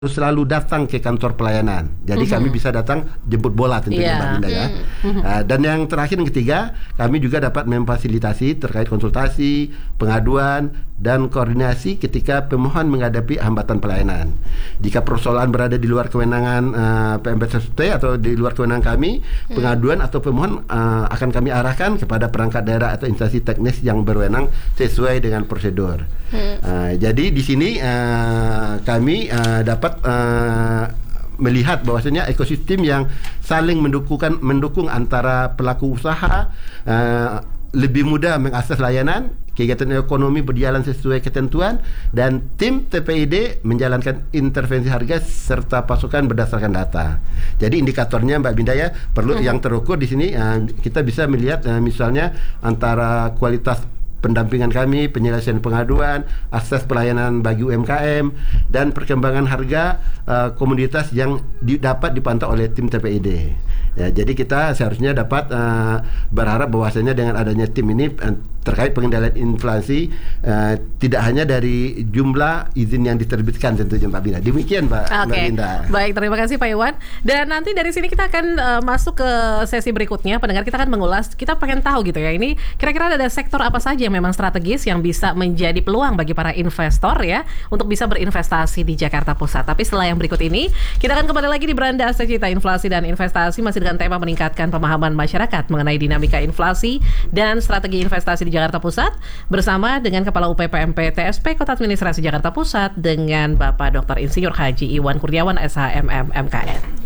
selalu datang ke kantor pelayanan. Jadi kami bisa datang jemput bola tentunya Mbak Linda ya. Dan yang terakhir, yang ketiga, kami juga dapat memfasilitasi terkait konsultasi, pengaduan, dan koordinasi ketika pemohon menghadapi hambatan pelayanan. Jika persoalan berada di luar kewenangan PMPSST atau di luar kewenangan kami, pengaduan atau pemohon akan kami arahkan kepada perangkat daerah atau instansi teknis yang berwenang sesuai dengan prosedur. Jadi di sini kami dapat melihat bahwasanya ekosistem yang saling mendukung antara pelaku usaha lebih mudah mengakses layanan, kegiatan ekonomi berjalan sesuai ketentuan, dan tim TPID menjalankan intervensi harga serta pasokan berdasarkan data. Jadi indikatornya Mbak Binda ya, perlu yang terukur di sini kita bisa melihat misalnya antara kualitas pendampingan kami, penyelesaian pengaduan, akses pelayanan bagi UMKM, dan perkembangan harga komoditas yang dapat dipantau oleh tim TPID. Ya, jadi kita seharusnya dapat berharap bahwasanya dengan adanya tim ini terkait pengendalian inflasi tidak hanya dari jumlah izin yang diterbitkan tentunya Mbak Binda. Demikian Mbak Binda. Baik, terima kasih Pak Iwan. Dan nanti dari sini kita akan masuk ke sesi berikutnya. Pendengar kita akan mengulas, kita pengen tahu gitu ya, ini kira-kira ada sektor apa saja yang memang strategis yang bisa menjadi peluang bagi para investor ya untuk bisa berinvestasi di Jakarta Pusat. Tapi setelah yang berikut ini, kita akan kembali lagi di Beranda Sejuta Inflasi dan Investasi, masih dengan tema meningkatkan pemahaman masyarakat mengenai dinamika inflasi dan strategi investasi di Jakarta Pusat bersama dengan Kepala UPPMP TSP Kota Administrasi Jakarta Pusat dengan Bapak Dr. Insinyur Haji Iwan Kurniawan SHMM MKN.